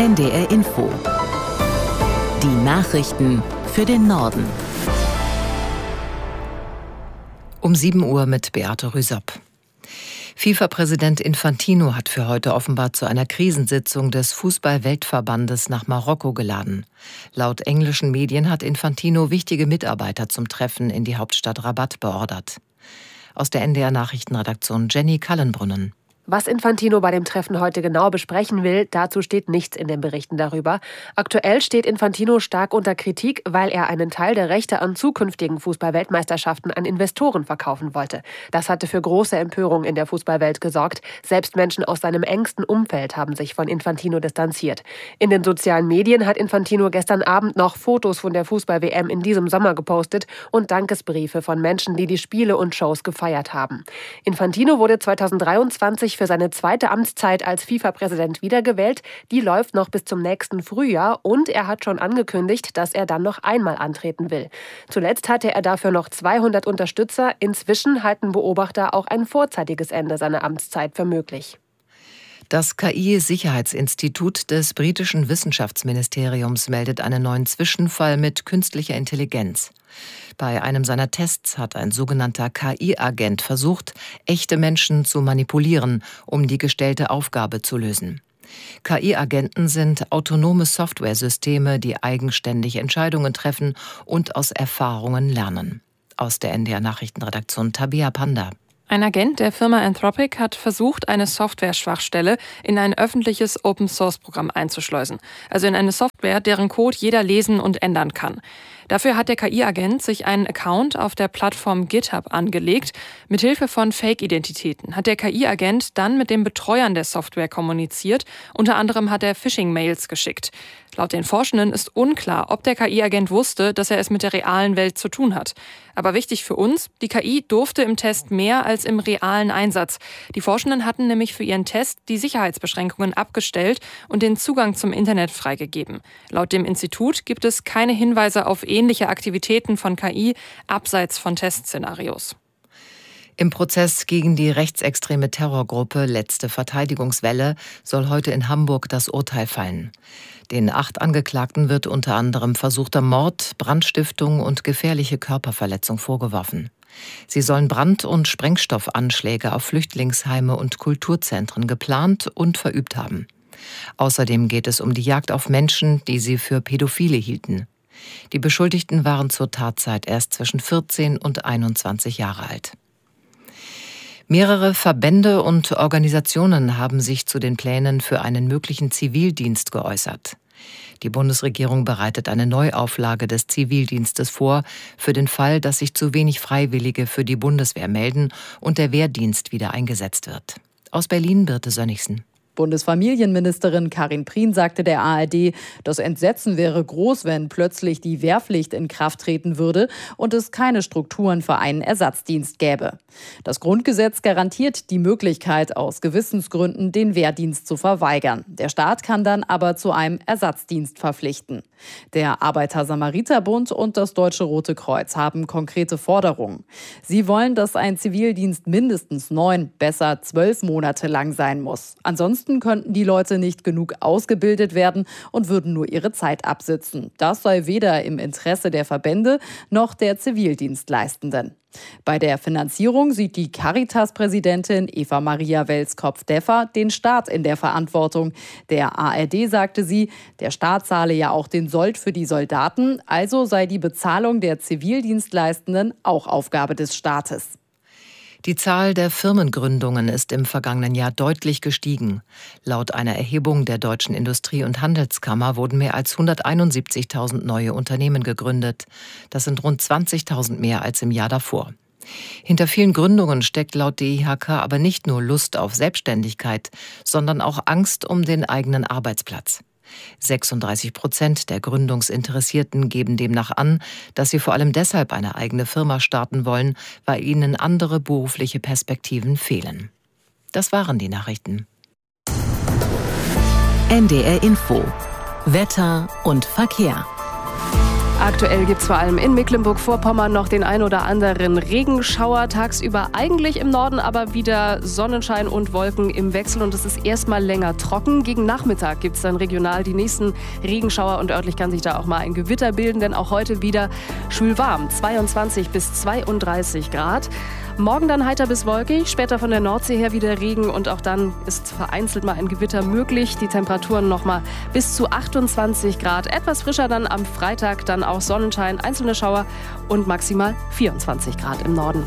NDR Info. Die Nachrichten für den Norden. Um 7 Uhr mit Beate Rüsop. FIFA-Präsident Infantino hat für heute offenbar zu einer Krisensitzung des Fußball-Weltverbandes nach Marokko geladen. Laut englischen Medien hat Infantino wichtige Mitarbeiter zum Treffen in die Hauptstadt Rabat beordert. Aus der NDR-Nachrichtenredaktion Jenny Kallenbrunnen. Was Infantino bei dem Treffen heute genau besprechen will, dazu steht nichts in den Berichten darüber. Aktuell steht Infantino stark unter Kritik, weil er einen Teil der Rechte an zukünftigen Fußball-Weltmeisterschaften an Investoren verkaufen wollte. Das hatte für große Empörung in der Fußballwelt gesorgt. Selbst Menschen aus seinem engsten Umfeld haben sich von Infantino distanziert. In den sozialen Medien hat Infantino gestern Abend noch Fotos von der Fußball-WM in diesem Sommer gepostet und Dankesbriefe von Menschen, die die Spiele und Shows gefeiert haben. Infantino wurde 2023 für seine zweite Amtszeit als FIFA-Präsident wiedergewählt. Die läuft noch bis zum nächsten Frühjahr und er hat schon angekündigt, dass er dann noch einmal antreten will. Zuletzt hatte er dafür noch 200 Unterstützer. Inzwischen halten Beobachter auch ein vorzeitiges Ende seiner Amtszeit für möglich. Das KI-Sicherheitsinstitut des britischen Wissenschaftsministeriums meldet einen neuen Zwischenfall mit künstlicher Intelligenz. Bei einem seiner Tests hat ein sogenannter KI-Agent versucht, echte Menschen zu manipulieren, um die gestellte Aufgabe zu lösen. KI-Agenten sind autonome Softwaresysteme, die eigenständig Entscheidungen treffen und aus Erfahrungen lernen. Aus der NDR-Nachrichtenredaktion Tabea Panda. Ein Agent der Firma Anthropic hat versucht, eine Software-Schwachstelle in ein öffentliches Open-Source-Programm einzuschleusen. Also in eine Software, deren Code jeder lesen und ändern kann. Dafür hat der KI-Agent sich einen Account auf der Plattform GitHub angelegt. Mithilfe von Fake-Identitäten hat der KI-Agent dann mit den Betreuern der Software kommuniziert. Unter anderem hat er Phishing-Mails geschickt. Laut den Forschenden ist unklar, ob der KI-Agent wusste, dass er es mit der realen Welt zu tun hat. Aber wichtig für uns, die KI durfte im Test mehr als im realen Einsatz. Die Forschenden hatten nämlich für ihren Test die Sicherheitsbeschränkungen abgestellt und den Zugang zum Internet freigegeben. Laut dem Institut gibt es keine Hinweise auf ähnliche Aktivitäten von KI abseits von Testszenarios. Im Prozess gegen die rechtsextreme Terrorgruppe Letzte Verteidigungswelle soll heute in Hamburg das Urteil fallen. Den 8 Angeklagten wird unter anderem versuchter Mord, Brandstiftung und gefährliche Körperverletzung vorgeworfen. Sie sollen Brand- und Sprengstoffanschläge auf Flüchtlingsheime und Kulturzentren geplant und verübt haben. Außerdem geht es um die Jagd auf Menschen, die sie für Pädophile hielten. Die Beschuldigten waren zur Tatzeit erst zwischen 14 und 21 Jahre alt. Mehrere Verbände und Organisationen haben sich zu den Plänen für einen möglichen Zivildienst geäußert. Die Bundesregierung bereitet eine Neuauflage des Zivildienstes vor, für den Fall, dass sich zu wenig Freiwillige für die Bundeswehr melden und der Wehrdienst wieder eingesetzt wird. Aus Berlin Birte Sönnigsen. Bundesfamilienministerin Karin Prien sagte der ARD, das Entsetzen wäre groß, wenn plötzlich die Wehrpflicht in Kraft treten würde und es keine Strukturen für einen Ersatzdienst gäbe. Das Grundgesetz garantiert die Möglichkeit, aus Gewissensgründen den Wehrdienst zu verweigern. Der Staat kann dann aber zu einem Ersatzdienst verpflichten. Der Arbeiter-Samariter-Bund und das Deutsche Rote Kreuz haben konkrete Forderungen. Sie wollen, dass ein Zivildienst mindestens 9, besser 12 Monate lang sein muss. Ansonsten könnten die Leute nicht genug ausgebildet werden und würden nur ihre Zeit absitzen. Das sei weder im Interesse der Verbände noch der Zivildienstleistenden. Bei der Finanzierung sieht die Caritas-Präsidentin Eva-Maria Welskopf-Deffer den Staat in der Verantwortung. Der ARD sagte sie, der Staat zahle ja auch den Sold für die Soldaten, also sei die Bezahlung der Zivildienstleistenden auch Aufgabe des Staates. Die Zahl der Firmengründungen ist im vergangenen Jahr deutlich gestiegen. Laut einer Erhebung der Deutschen Industrie- und Handelskammer wurden mehr als 171.000 neue Unternehmen gegründet. Das sind rund 20.000 mehr als im Jahr davor. Hinter vielen Gründungen steckt laut DIHK aber nicht nur Lust auf Selbstständigkeit, sondern auch Angst um den eigenen Arbeitsplatz. 36% der Gründungsinteressierten geben demnach an, dass sie vor allem deshalb eine eigene Firma starten wollen, weil ihnen andere berufliche Perspektiven fehlen. Das waren die Nachrichten. NDR Info. Wetter und Verkehr. Aktuell gibt es vor allem in Mecklenburg-Vorpommern noch den ein oder anderen Regenschauer. Tagsüber eigentlich im Norden, aber wieder Sonnenschein und Wolken im Wechsel. Und es ist erstmal länger trocken. Gegen Nachmittag gibt es dann regional die nächsten Regenschauer. Und örtlich kann sich da auch mal ein Gewitter bilden. Denn auch heute wieder schwül warm. 22 bis 32 Grad. Morgen dann heiter bis wolkig, später von der Nordsee her wieder Regen und auch dann ist vereinzelt mal ein Gewitter möglich. Die Temperaturen noch mal bis zu 28 Grad. Etwas frischer dann am Freitag, dann auch Sonnenschein, einzelne Schauer und maximal 24 Grad im Norden.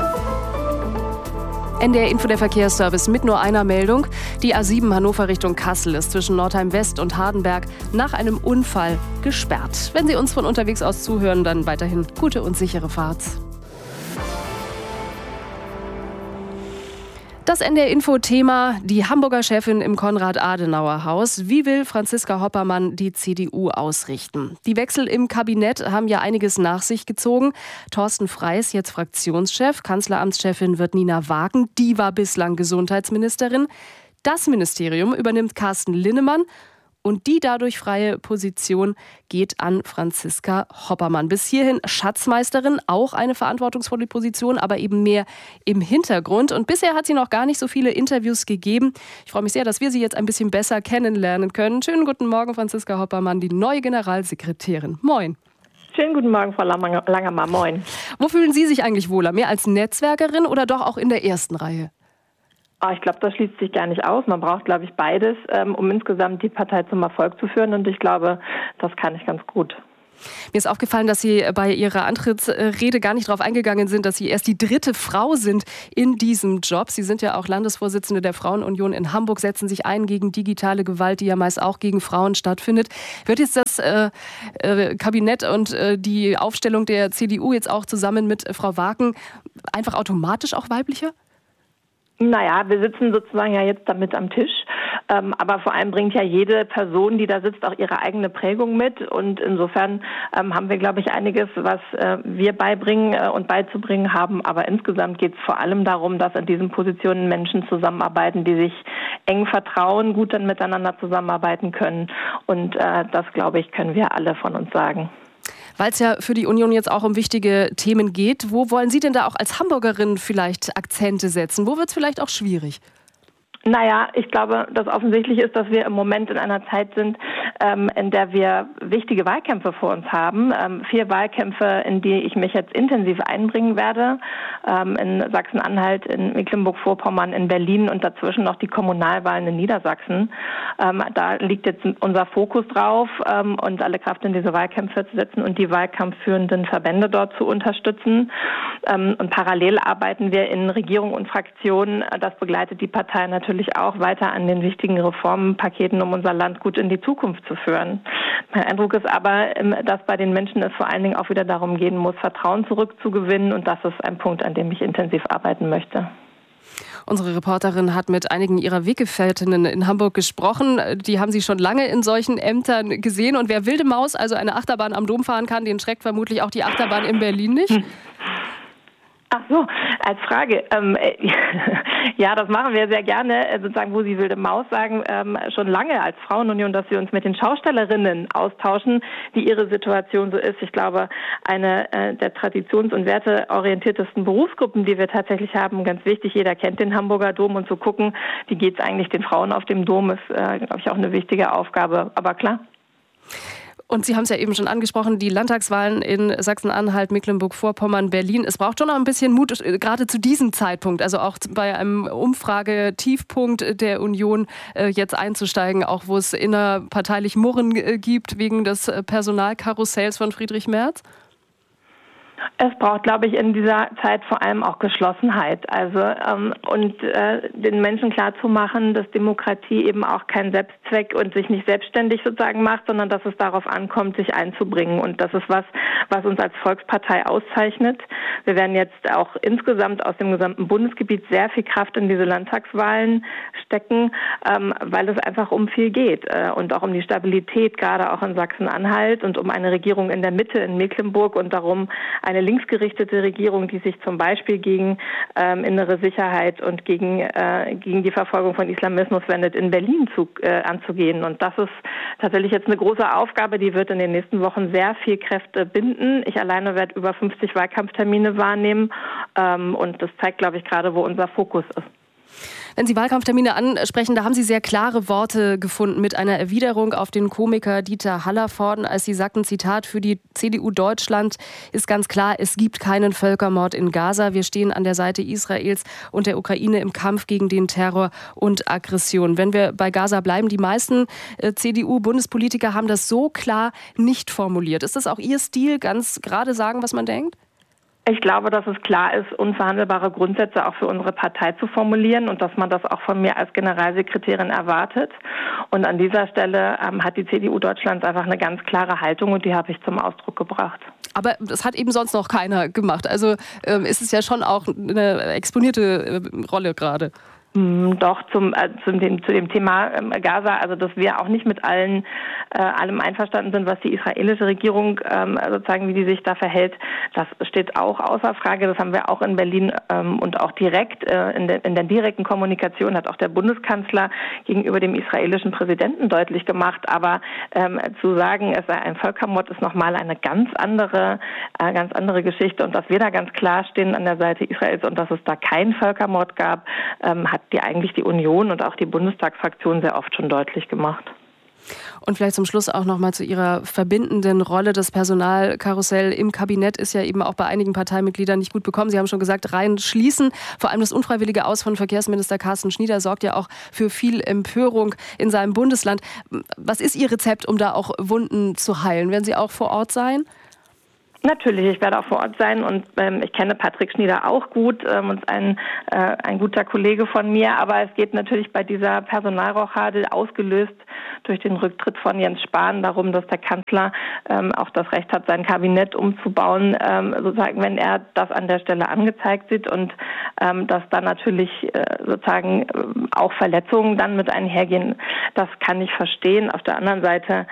NDR Info, der Verkehrsservice mit nur einer Meldung. Die A7 Hannover Richtung Kassel ist zwischen Nordheim West und Hardenberg nach einem Unfall gesperrt. Wenn Sie uns von unterwegs aus zuhören, dann weiterhin gute und sichere Fahrt. Das NDR-Info-Thema, die Hamburger Chefin im Konrad-Adenauer-Haus. Wie will Franziska Hoppermann die CDU ausrichten? Die Wechsel im Kabinett haben ja einiges nach sich gezogen. Thorsten Frey ist jetzt Fraktionschef. Kanzleramtschefin wird Nina Wagen. Die war bislang Gesundheitsministerin. Das Ministerium übernimmt Carsten Linnemann. Und die dadurch freie Position geht an Franziska Hoppermann. Bis hierhin Schatzmeisterin, auch eine verantwortungsvolle Position, aber eben mehr im Hintergrund. Und bisher hat sie noch gar nicht so viele Interviews gegeben. Ich freue mich sehr, dass wir sie jetzt ein bisschen besser kennenlernen können. Schönen guten Morgen, Franziska Hoppermann, die neue Generalsekretärin. Moin. Schönen guten Morgen, Frau Langermann. Moin. Wo fühlen Sie sich eigentlich wohler? Mehr als Netzwerkerin oder doch auch in der ersten Reihe? Ich glaube, das schließt sich gar nicht aus. Man braucht, glaube ich, beides, um insgesamt die Partei zum Erfolg zu führen. Und ich glaube, das kann ich ganz gut. Mir ist aufgefallen, dass Sie bei Ihrer Antrittsrede gar nicht darauf eingegangen sind, dass Sie erst die 3. Frau sind in diesem Job. Sie sind ja auch Landesvorsitzende der Frauenunion in Hamburg, setzen sich ein gegen digitale Gewalt, die ja meist auch gegen Frauen stattfindet. Wird jetzt das Kabinett und die Aufstellung der CDU jetzt auch zusammen mit Frau Wagen einfach automatisch auch weiblicher? Naja, wir sitzen sozusagen ja jetzt damit am Tisch, aber vor allem bringt ja jede Person, die da sitzt, auch ihre eigene Prägung mit und insofern haben wir, glaube ich, einiges, was wir beibringen und beizubringen haben, aber insgesamt geht es vor allem darum, dass in diesen Positionen Menschen zusammenarbeiten, die sich eng vertrauen, gut dann miteinander zusammenarbeiten können und das, glaube ich, können wir alle von uns sagen. Weil es ja für die Union jetzt auch um wichtige Themen geht. Wo wollen Sie denn da auch als Hamburgerin vielleicht Akzente setzen? Wo wird es vielleicht auch schwierig? Naja, ich glaube, das Offensichtliche ist, dass wir im Moment in einer Zeit sind, in der wir wichtige Wahlkämpfe vor uns haben. 4 Wahlkämpfe, in die ich mich jetzt intensiv einbringen werde. In Sachsen-Anhalt, in Mecklenburg-Vorpommern, in Berlin und dazwischen noch die Kommunalwahlen in Niedersachsen. Da liegt jetzt unser Fokus drauf und alle Kraft in diese Wahlkämpfe zu setzen und die wahlkampfführenden Verbände dort zu unterstützen. Und parallel arbeiten wir in Regierung und Fraktionen. Das begleitet die Partei natürlich auch weiter an den wichtigen Reformpaketen, um unser Land gut in die Zukunft zu führen. Mein Eindruck ist aber, dass bei den Menschen es vor allen Dingen auch wieder darum gehen muss, Vertrauen zurückzugewinnen und das ist ein Punkt, an dem ich intensiv arbeiten möchte. Unsere Reporterin hat mit einigen ihrer Weggefährtinnen in Hamburg gesprochen. Die haben sie schon lange in solchen Ämtern gesehen. Und wer wilde Maus, also eine Achterbahn am Dom fahren kann, den schreckt vermutlich auch die Achterbahn in Berlin nicht. Ach so, als Frage. Ja, das machen wir sehr gerne, sozusagen, wo Sie wilde Maus sagen, schon lange als Frauenunion, dass wir uns mit den Schaustellerinnen austauschen, wie ihre Situation so ist. Ich glaube, eine der traditions- und werteorientiertesten Berufsgruppen, die wir tatsächlich haben, ganz wichtig. Jeder kennt den Hamburger Dom und zu gucken, wie geht es eigentlich den Frauen auf dem Dom, ist, glaube ich, auch eine wichtige Aufgabe. Aber klar. Und Sie haben es ja eben schon angesprochen, die Landtagswahlen in Sachsen-Anhalt, Mecklenburg-Vorpommern, Berlin. Es braucht schon noch ein bisschen Mut, gerade zu diesem Zeitpunkt, also auch bei einem Umfrage-Tiefpunkt der Union jetzt einzusteigen, auch wo es innerparteilich Murren gibt wegen des Personalkarussells von Friedrich Merz? Es braucht, glaube ich, in dieser Zeit vor allem auch Geschlossenheit. Also den Menschen klarzumachen, dass Demokratie eben auch kein Selbstzweck und sich nicht selbstständig sozusagen macht, sondern dass es darauf ankommt, sich einzubringen. Und das ist was uns als Volkspartei auszeichnet. Wir werden jetzt auch insgesamt aus dem gesamten Bundesgebiet sehr viel Kraft in diese Landtagswahlen stecken, weil es einfach um viel geht und auch um die Stabilität, gerade auch in Sachsen-Anhalt und um eine Regierung in der Mitte in Mecklenburg und darum, eine linksgerichtete Regierung, die sich zum Beispiel gegen innere Sicherheit und gegen die Verfolgung von Islamismus wendet, in Berlin anzugehen. Und das ist tatsächlich jetzt eine große Aufgabe, die wird in den nächsten Wochen sehr viel Kräfte binden. Ich alleine werde über 50 Wahlkampftermine wahrnehmen und das zeigt, glaube ich, gerade, wo unser Fokus ist. Wenn Sie Wahlkampftermine ansprechen, da haben Sie sehr klare Worte gefunden mit einer Erwiderung auf den Komiker Dieter Hallervorden, als Sie sagten, Zitat, für die CDU Deutschland ist ganz klar, es gibt keinen Völkermord in Gaza. Wir stehen an der Seite Israels und der Ukraine im Kampf gegen den Terror und Aggression. Wenn wir bei Gaza bleiben, die meisten CDU-Bundespolitiker haben das so klar nicht formuliert. Ist das auch Ihr Stil, ganz gerade sagen, was man denkt? Ich glaube, dass es klar ist, unverhandelbare Grundsätze auch für unsere Partei zu formulieren und dass man das auch von mir als Generalsekretärin erwartet. Und an dieser Stelle hat die CDU Deutschlands einfach eine ganz klare Haltung und die habe ich zum Ausdruck gebracht. Aber das hat eben sonst noch keiner gemacht. Also ist es ja schon auch eine exponierte Rolle gerade. Doch, zu dem Thema Gaza, also dass wir auch nicht mit allem einverstanden sind, was die israelische Regierung sozusagen, wie die sich da verhält, das steht auch außer Frage. Das haben wir auch in Berlin und auch direkt in der direkten Kommunikation hat auch der Bundeskanzler gegenüber dem israelischen Präsidenten deutlich gemacht. Aber zu sagen, es sei ein Völkermord, ist nochmal eine ganz andere Geschichte. Und dass wir da ganz klar stehen an der Seite Israels und dass es da keinen Völkermord gab, hat die Union und auch die Bundestagsfraktion sehr oft schon deutlich gemacht. Und vielleicht zum Schluss auch noch mal zu Ihrer verbindenden Rolle. Das Personalkarussell im Kabinett ist ja eben auch bei einigen Parteimitgliedern nicht gut bekommen. Sie haben schon gesagt, rein schließen. Vor allem das unfreiwillige Aus von Verkehrsminister Carsten Schnieder sorgt ja auch für viel Empörung in seinem Bundesland. Was ist Ihr Rezept, um da auch Wunden zu heilen? Werden Sie auch vor Ort sein? Natürlich, ich werde auch vor Ort sein und ich kenne Patrick Schnieder auch gut und ein guter Kollege von mir, aber es geht natürlich bei dieser Personalrochade, ausgelöst durch den Rücktritt von Jens Spahn, darum, dass der Kanzler auch das Recht hat, sein Kabinett umzubauen, sozusagen, wenn er das an der Stelle angezeigt sieht und dass dann natürlich sozusagen auch Verletzungen dann mit einhergehen, das kann ich verstehen. Auf der anderen Seite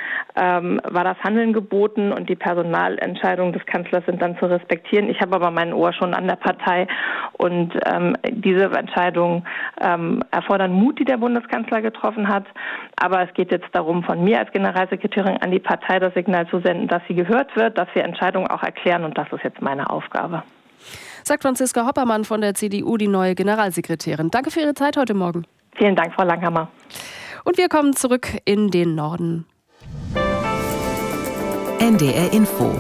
war das Handeln geboten und die Personalentscheidungen des Kanzlers sind dann zu respektieren. Ich habe aber mein Ohr schon an der Partei und diese Entscheidungen erfordern Mut, die der Bundeskanzler getroffen hat. Aber es geht jetzt darum, von mir als Generalsekretärin an die Partei das Signal zu senden, dass sie gehört wird, dass wir Entscheidungen auch erklären und das ist jetzt meine Aufgabe. Sagt Franziska Hoppermann von der CDU, die neue Generalsekretärin. Danke für Ihre Zeit heute Morgen. Vielen Dank, Frau Langhammer. Und wir kommen zurück in den Norden. NDR Info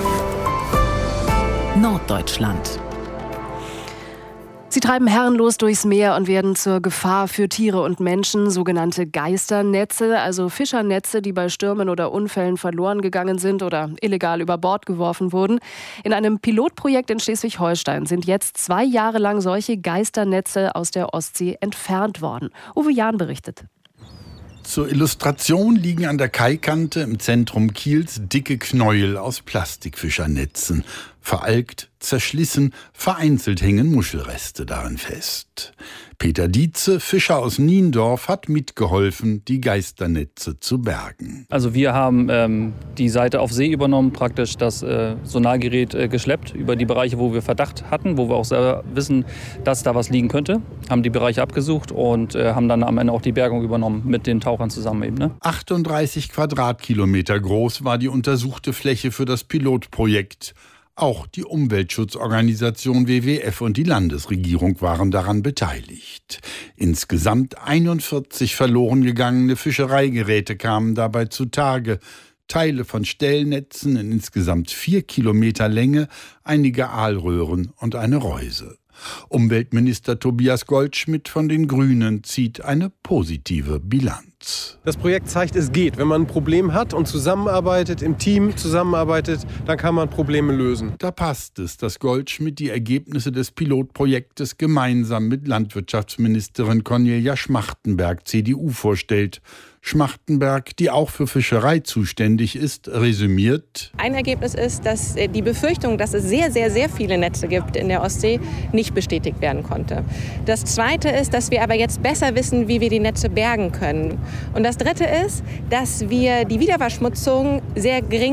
Norddeutschland. Sie treiben herrenlos durchs Meer und werden zur Gefahr für Tiere und Menschen. Sogenannte Geisternetze, also Fischernetze, die bei Stürmen oder Unfällen verloren gegangen sind oder illegal über Bord geworfen wurden. In einem Pilotprojekt in Schleswig-Holstein sind jetzt 2 Jahre lang solche Geisternetze aus der Ostsee entfernt worden. Uwe Jahn berichtet. Zur Illustration liegen an der Kaikante im Zentrum Kiels dicke Knäuel aus Plastikfischernetzen. Veralkt, zerschlissen, vereinzelt hängen Muschelreste darin fest. Peter Dietze, Fischer aus Niendorf, hat mitgeholfen, die Geisternetze zu bergen. Also wir haben die Seite auf See übernommen, praktisch das Sonargerät geschleppt über die Bereiche, wo wir Verdacht hatten, wo wir auch selber wissen, dass da was liegen könnte. Haben die Bereiche abgesucht und haben dann am Ende auch die Bergung übernommen mit den Tauchern zusammen eben. Ne? 38 Quadratkilometer groß war die untersuchte Fläche für das Pilotprojekt. Auch die Umweltschutzorganisation WWF und die Landesregierung waren daran beteiligt. Insgesamt 41 verloren gegangene Fischereigeräte kamen dabei zutage. Teile von Stellnetzen in insgesamt 4 Kilometer Länge, einige Aalröhren und eine Reuse. Umweltminister Tobias Goldschmidt von den Grünen zieht eine positive Bilanz. Das Projekt zeigt, es geht. Wenn man ein Problem hat und zusammenarbeitet, im Team zusammenarbeitet, dann kann man Probleme lösen. Da passt es, dass Goldschmidt die Ergebnisse des Pilotprojektes gemeinsam mit Landwirtschaftsministerin Cornelia Schmachtenberg, CDU, vorstellt. Schmachtenberg, die auch für Fischerei zuständig ist, resümiert: Ein Ergebnis ist, dass die Befürchtung, dass es sehr, sehr, sehr viele Netze gibt in der Ostsee, nicht bestätigt werden konnte. Das Zweite ist, dass wir aber jetzt besser wissen, wie wir die Netze bergen können. Und das Dritte ist, dass wir die Wiederverschmutzung sehr gering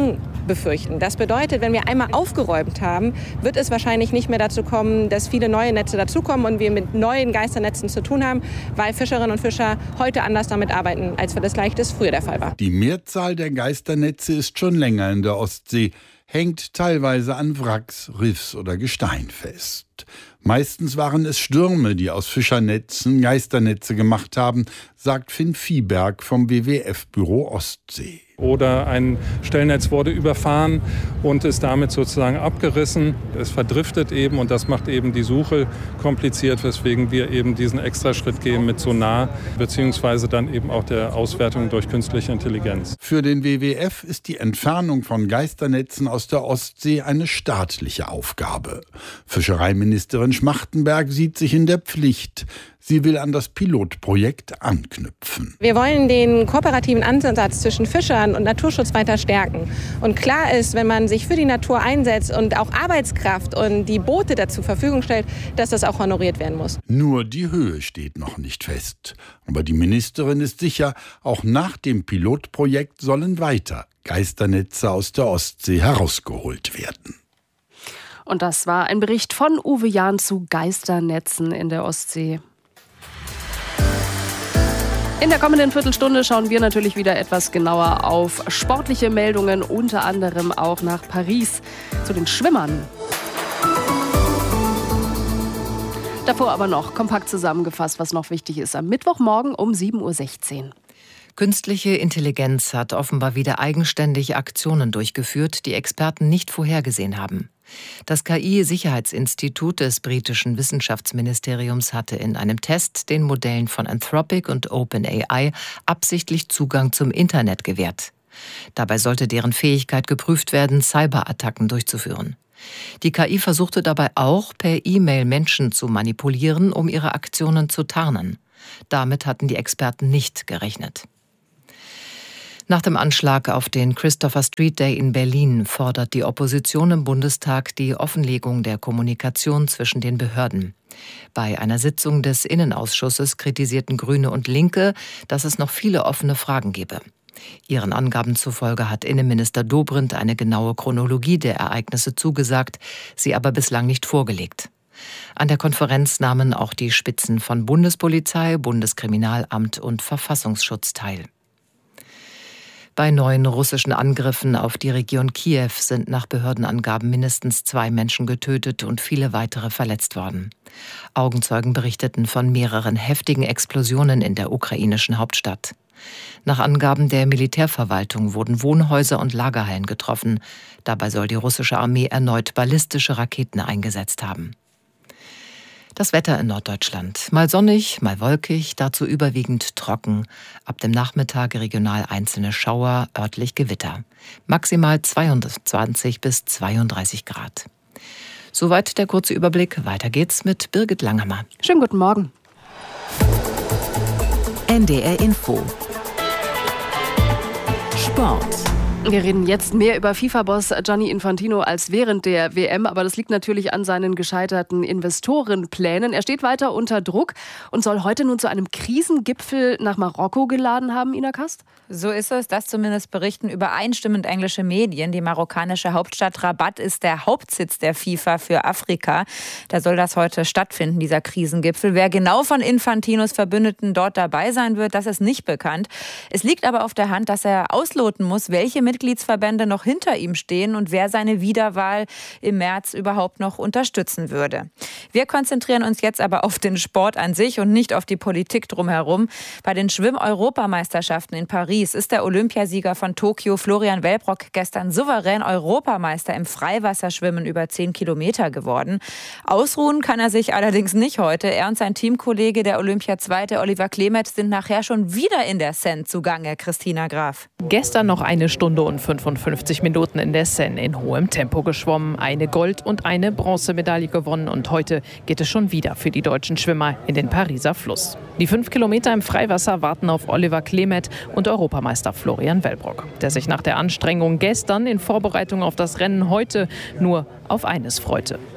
befürchten. Das bedeutet, wenn wir einmal aufgeräumt haben, wird es wahrscheinlich nicht mehr dazu kommen, dass viele neue Netze dazukommen und wir mit neuen Geisternetzen zu tun haben, weil Fischerinnen und Fischer heute anders damit arbeiten, als vielleicht das früher der Fall war. Die Mehrzahl der Geisternetze ist schon länger in der Ostsee, hängt teilweise an Wracks, Riffs oder Gestein fest. Meistens waren es Stürme, die aus Fischernetzen Geisternetze gemacht haben, sagt Finn Viehberg vom WWF-Büro Ostsee. Oder ein Stellnetz wurde überfahren und ist damit sozusagen abgerissen. Es verdriftet eben und das macht eben die Suche kompliziert, weswegen wir eben diesen Extraschritt gehen mit Sonar beziehungsweise dann eben auch der Auswertung durch künstliche Intelligenz. Für den WWF ist die Entfernung von Geisternetzen aus der Ostsee eine staatliche Aufgabe. Fischereiministerin Schmachtenberg sieht sich in der Pflicht. Sie will an das Pilotprojekt anknüpfen. Wir wollen den kooperativen Ansatz zwischen Fischern und Naturschutz weiter stärken. Und klar ist, wenn man sich für die Natur einsetzt und auch Arbeitskraft und die Boote dazu zur Verfügung stellt, dass das auch honoriert werden muss. Nur die Höhe steht noch nicht fest. Aber die Ministerin ist sicher, auch nach dem Pilotprojekt sollen weiter Geisternetze aus der Ostsee herausgeholt werden. Und das war ein Bericht von Uwe Jahn zu Geisternetzen in der Ostsee. In der kommenden Viertelstunde schauen wir natürlich wieder etwas genauer auf sportliche Meldungen, unter anderem auch nach Paris zu den Schwimmern. Davor aber noch kompakt zusammengefasst, was noch wichtig ist, am Mittwochmorgen um 7.16 Uhr. Künstliche Intelligenz hat offenbar wieder eigenständig Aktionen durchgeführt, die Experten nicht vorhergesehen haben. Das KI-Sicherheitsinstitut des britischen Wissenschaftsministeriums hatte in einem Test den Modellen von Anthropic und OpenAI absichtlich Zugang zum Internet gewährt. Dabei sollte deren Fähigkeit geprüft werden, Cyberattacken durchzuführen. Die KI versuchte dabei auch, per E-Mail Menschen zu manipulieren, um ihre Aktionen zu tarnen. Damit hatten die Experten nicht gerechnet. Nach dem Anschlag auf den Christopher Street Day in Berlin fordert die Opposition im Bundestag die Offenlegung der Kommunikation zwischen den Behörden. Bei einer Sitzung des Innenausschusses kritisierten Grüne und Linke, dass es noch viele offene Fragen gebe. Ihren Angaben zufolge hat Innenminister Dobrindt eine genaue Chronologie der Ereignisse zugesagt, sie aber bislang nicht vorgelegt. An der Konferenz nahmen auch die Spitzen von Bundespolizei, Bundeskriminalamt und Verfassungsschutz teil. Bei neuen russischen Angriffen auf die Region Kiew sind nach Behördenangaben mindestens 2 Menschen getötet und viele weitere verletzt worden. Augenzeugen berichteten von mehreren heftigen Explosionen in der ukrainischen Hauptstadt. Nach Angaben der Militärverwaltung wurden Wohnhäuser und Lagerhallen getroffen. Dabei soll die russische Armee erneut ballistische Raketen eingesetzt haben. Das Wetter in Norddeutschland. Mal sonnig, mal wolkig, dazu überwiegend trocken. Ab dem Nachmittag regional einzelne Schauer, örtlich Gewitter. Maximal 22 bis 32 Grad. Soweit der kurze Überblick. Weiter geht's mit Birgit Langhammer. Schönen guten Morgen. NDR Info. Sport. Wir reden jetzt mehr über FIFA-Boss Gianni Infantino als während der WM, aber das liegt natürlich an seinen gescheiterten Investorenplänen. Er steht weiter unter Druck und soll heute nun zu einem Krisengipfel nach Marokko geladen haben, Ina Kast? So ist es, das zumindest berichten übereinstimmend englische Medien. Die marokkanische Hauptstadt Rabat ist der Hauptsitz der FIFA für Afrika. Da soll das heute stattfinden, dieser Krisengipfel. Wer genau von Infantinos Verbündeten dort dabei sein wird, das ist nicht bekannt. Es liegt aber auf der Hand, dass er ausloten muss, welche Mitgliedsverbände noch hinter ihm stehen und wer seine Wiederwahl im März überhaupt noch unterstützen würde. Wir konzentrieren uns jetzt aber auf den Sport an sich und nicht auf die Politik drumherum. Bei den Schwimm-Europameisterschaften in Paris ist der Olympiasieger von Tokio, Florian Wellbrock, gestern souverän Europameister im Freiwasserschwimmen über 10 Kilometer geworden. Ausruhen kann er sich allerdings nicht heute. Er und sein Teamkollege, der Olympia-Zweite Oliver Klemet, sind nachher schon wieder in der Seine zugange. Christina Graf. Gestern noch 1 Stunde und 55 Minuten in der Seine in hohem Tempo geschwommen, eine Gold- und eine Bronzemedaille gewonnen und heute geht es schon wieder für die deutschen Schwimmer in den Pariser Fluss. Die 5 Kilometer im Freiwasser warten auf Oliver Klemet und Europameister Florian Wellbrock, der sich nach der Anstrengung gestern in Vorbereitung auf das Rennen heute nur auf eines freute.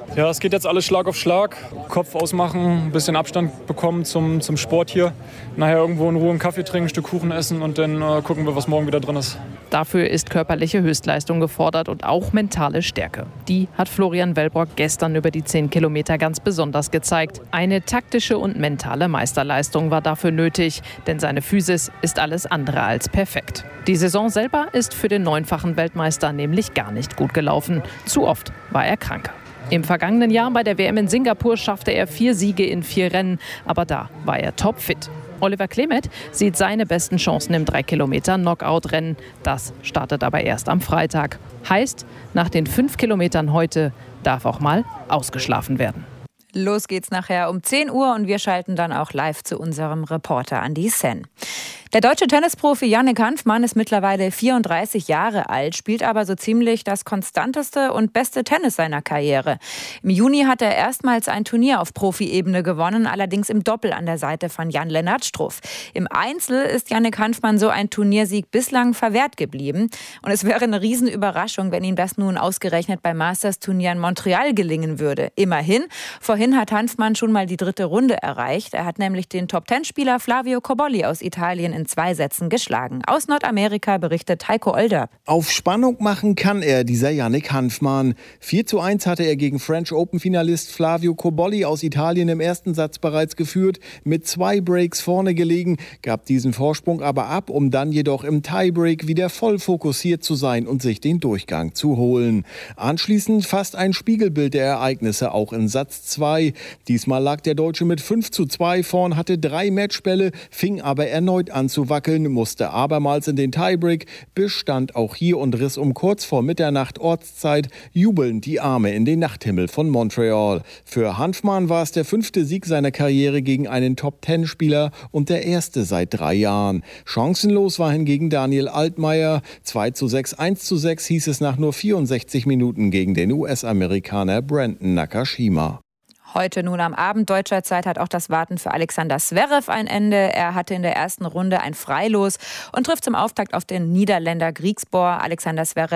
Ja, es geht jetzt alles Schlag auf Schlag. Kopf ausmachen, ein bisschen Abstand bekommen zum Sport hier. Nachher irgendwo in Ruhe einen Kaffee trinken, ein Stück Kuchen essen und dann gucken wir, was morgen wieder drin ist. Dafür ist körperliche Höchstleistung gefordert und auch mentale Stärke. Die hat Florian Wellbrock gestern über die 10 Kilometer ganz besonders gezeigt. Eine taktische und mentale Meisterleistung war dafür nötig, denn seine Physis ist alles andere als perfekt. Die Saison selber ist für den 9-fachen Weltmeister nämlich gar nicht gut gelaufen. Zu oft war er krank. Im vergangenen Jahr bei der WM in Singapur schaffte er 4 Siege in 4 Rennen, aber da war er topfit. Oliver Klemet sieht seine besten Chancen im 3-Kilometer-Knockout-Rennen. Das startet aber erst am Freitag. Heißt, nach den 5 Kilometern heute darf auch mal ausgeschlafen werden. Los geht's nachher um 10 Uhr und wir schalten dann auch live zu unserem Reporter an die Seine. Der deutsche Tennisprofi Yannick Hanfmann ist mittlerweile 34 Jahre alt, spielt aber so ziemlich das konstanteste und beste Tennis seiner Karriere. Im Juni hat er erstmals ein Turnier auf Profi-Ebene gewonnen, allerdings im Doppel an der Seite von Jan-Lennart Struff. Im Einzel ist Yannick Hanfmann so ein Turniersieg bislang verwehrt geblieben. Und es wäre eine Riesenüberraschung, wenn ihm das nun ausgerechnet beim Masters-Turnier in Montreal gelingen würde. Immerhin, vorhin hat Hanfmann schon mal die 3. Runde erreicht. Er hat nämlich den Top-10-Spieler Flavio Cobolli aus Italien in 2 Sätzen geschlagen. Aus Nordamerika berichtet Heiko Olderb. Auf Spannung machen kann er, dieser Yannick Hanfmann. 4:1 hatte er gegen French Open-Finalist Flavio Cobolli aus Italien im ersten Satz bereits geführt, mit 2 Breaks vorne gelegen, gab diesen Vorsprung aber ab, um dann jedoch im Tiebreak wieder voll fokussiert zu sein und sich den Durchgang zu holen. Anschließend fast ein Spiegelbild der Ereignisse auch in Satz 2. Diesmal lag der Deutsche mit 5:2 vorn, hatte 3 Matchbälle, fing aber erneut an zu wackeln, musste abermals in den Tiebreak, bestand auch hier und riss um kurz vor Mitternacht Ortszeit jubelnd die Arme in den Nachthimmel von Montreal. Für Hanfmann war es der 5. Sieg seiner Karriere gegen einen Top-10-Spieler und der erste seit 3 Jahren. Chancenlos war hingegen Daniel Altmaier. 2:6, 1:6 hieß es nach nur 64 Minuten gegen den US-Amerikaner Brandon Nakashima. Heute nun am Abend deutscher Zeit hat auch das Warten für Alexander Zverev ein Ende. Er hatte in der ersten Runde ein Freilos und trifft zum Auftakt auf den Niederländer Griekspoor. Alexander Zverev